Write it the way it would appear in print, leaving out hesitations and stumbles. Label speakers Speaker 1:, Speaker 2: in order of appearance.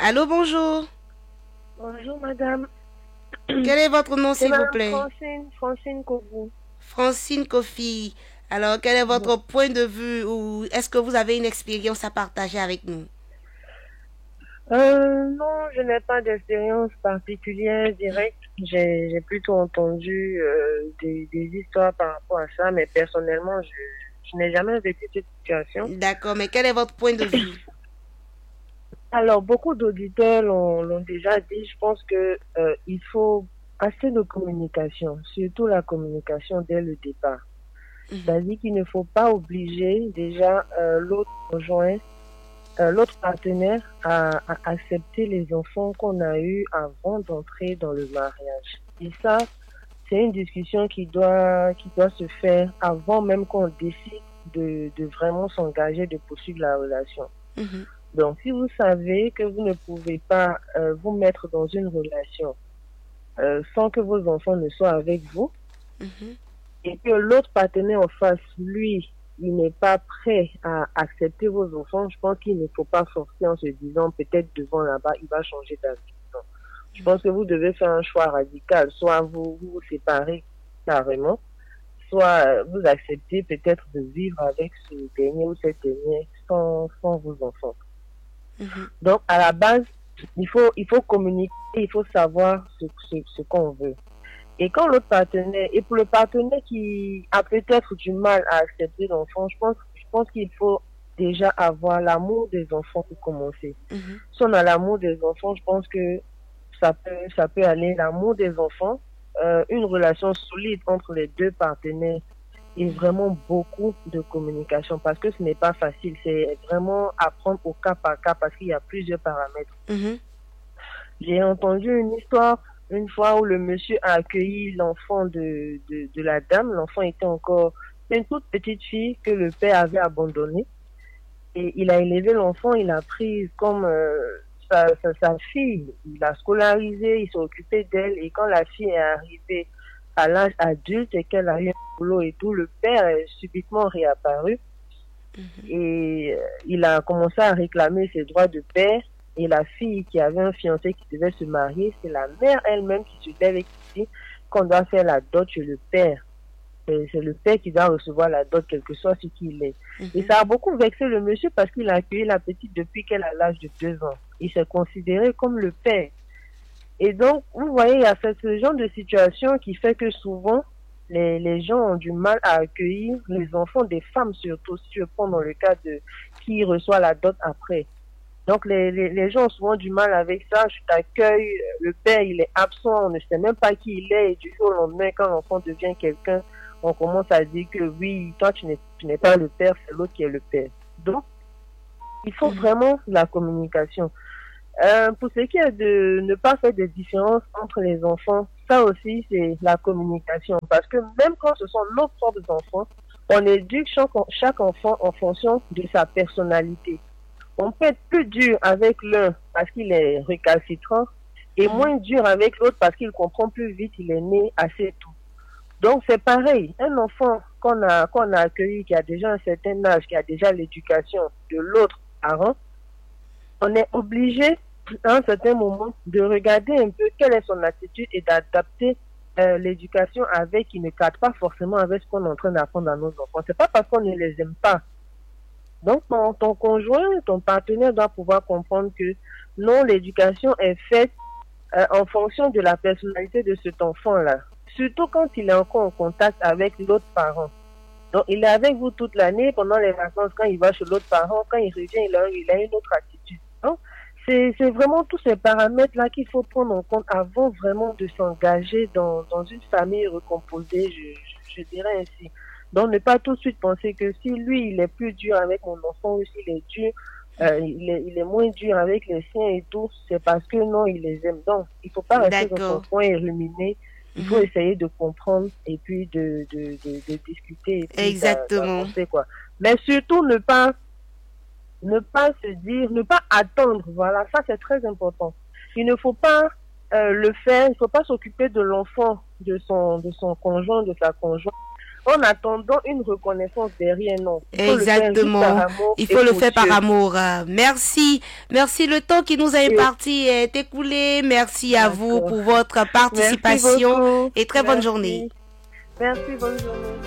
Speaker 1: Allô, bonjour.
Speaker 2: Bonjour madame,
Speaker 1: Quel est votre nom,
Speaker 2: c'est
Speaker 1: s'il vous
Speaker 2: madame
Speaker 1: plaît?
Speaker 2: Francine Kobu.
Speaker 1: Francine Kofi. Alors, quel est
Speaker 2: Bon.
Speaker 1: votre point de vue ou est-ce que vous avez une expérience à partager avec nous?
Speaker 2: Non, je n'ai pas d'expérience particulière directe. J'ai plutôt entendu des histoires par rapport à ça, mais personnellement, je n'ai jamais vécu cette situation.
Speaker 1: D'accord, mais quel est votre point de vue?
Speaker 2: Alors, beaucoup d'auditeurs l'ont déjà dit. Je pense que il faut assez de communication, surtout la communication dès le départ.
Speaker 1: Mhm,
Speaker 2: C'est-à-dire qu'il ne faut pas obliger déjà l'autre conjoint l'autre partenaire a accepté les enfants qu'on a eus avant d'entrer dans le mariage. Et ça, c'est une discussion qui doit se faire avant même qu'on décide de vraiment s'engager, de poursuivre la relation.
Speaker 1: mhm,
Speaker 2: Donc, si vous savez que vous ne pouvez pas vous mettre dans une relation sans que vos enfants ne soient avec vous,
Speaker 1: mhm.
Speaker 2: et que l'autre partenaire en face, lui, il n'est pas prêt à accepter vos enfants, je pense qu'il ne faut pas forcer en se disant peut-être devant là-bas, il va changer d'avis. Non. Je pense que vous devez faire un choix radical. Soit vous séparez carrément, soit vous acceptez peut-être de vivre avec ce dernier ou cette dernière sans vos enfants.
Speaker 1: Mhm.
Speaker 2: Donc, à la base, il faut communiquer, il faut savoir ce qu'on veut. Et quand l'autre partenaire, et pour le partenaire qui a peut-être du mal à accepter l'enfant, je pense qu'il faut déjà avoir l'amour des enfants pour commencer.
Speaker 1: Mhm.
Speaker 2: Si on a l'amour des enfants, je pense que ça peut aller, l'amour des enfants, une relation solide entre les deux partenaires et vraiment beaucoup de communication parce que ce n'est pas facile. C'est vraiment apprendre au cas par cas parce qu'il y a plusieurs paramètres.
Speaker 1: Mhm.
Speaker 2: J'ai entendu une histoire une fois où le monsieur a accueilli l'enfant de la dame. L'enfant était encore une toute petite fille que le père avait abandonnée. Et il a élevé l'enfant, il a pris comme sa fille. Il l'a scolarisée, il s'est occupé d'elle. Et quand la fille est arrivée à l'âge adulte et qu'elle a eu un boulot et tout, le père est subitement réapparu et il a commencé à réclamer ses droits de père. Et la fille qui avait un fiancé qui devait se marier, c'est la mère elle-même qui se lève et qui dit qu'on doit faire la dot chez le père. C'est le père qui doit recevoir la dot, quel que soit ce qu'il est. Et
Speaker 1: Mhm.
Speaker 2: ça a beaucoup vexé le monsieur parce qu'il a accueilli la petite depuis qu'elle a l'âge de 2 ans. Il s'est considéré comme le père. Et donc, vous voyez, il y a ce genre de situation qui fait que souvent, les gens ont du mal à accueillir les enfants des femmes, surtout si je prends dans le cas de qui reçoit la dot après. Donc, les gens ont souvent du mal avec ça. Je t'accueille, le père, il est absent, on ne sait même pas qui il est. Et du jour au lendemain, quand l'enfant devient quelqu'un, on commence à dire que oui, toi, tu n'es pas le père, c'est l'autre qui est le père. Donc, il faut
Speaker 1: Mhm.
Speaker 2: vraiment la communication. Pour ce qui est de ne pas faire de différence entre les enfants, ça aussi, c'est la communication. Parce que même quand ce sont nos propres enfants, on éduque chaque enfant en fonction de sa personnalité. On peut être plus dur avec l'un parce qu'il est récalcitrant et
Speaker 1: Mhm.
Speaker 2: moins dur avec l'autre parce qu'il comprend plus vite, il est né assez tôt. Donc c'est pareil, un enfant qu'on a accueilli qui a déjà un certain âge, qui a déjà l'éducation de l'autre parent, on est obligé à un certain moment de regarder un peu quelle est son attitude et d'adapter l'éducation avec qui ne cadre pas forcément avec ce qu'on est en train d'apprendre à nos enfants. C'est pas parce qu'on ne les aime pas. Donc, ton conjoint, ton partenaire doit pouvoir comprendre que non, l'éducation est faite en fonction de la personnalité de cet enfant-là. Surtout quand il est encore en contact avec l'autre parent. Donc, il est avec vous toute l'année, pendant les vacances, quand il va chez l'autre parent, quand il revient, il a une autre attitude. Donc, c'est vraiment tous ces paramètres-là qu'il faut prendre en compte avant vraiment de s'engager dans une famille recomposée, je dirais ainsi. Donc, ne pas tout de suite penser que si lui, il est plus dur avec mon enfant ou s'il est dur, il est moins dur avec les siens et tout, c'est parce que non, il les aime. Donc, il faut pas rester dans son
Speaker 1: D'accord.
Speaker 2: coin et ruminer. Il faut
Speaker 1: Mhm.
Speaker 2: essayer de comprendre et puis de discuter et puis
Speaker 1: Exactement.
Speaker 2: d'avancer, quoi. Mais surtout, ne pas se dire, ne pas attendre. Voilà, ça c'est très important. Il ne faut pas le faire, il ne faut pas s'occuper de l'enfant de son conjoint, de sa conjointe en attendant une reconnaissance derrière, non.
Speaker 1: Exactement. Il faut le faire par amour. Merci. Merci. Le temps qui nous a imparti est écoulé. Merci à vous pour votre participation et très bonne journée.
Speaker 2: Merci, bonne journée.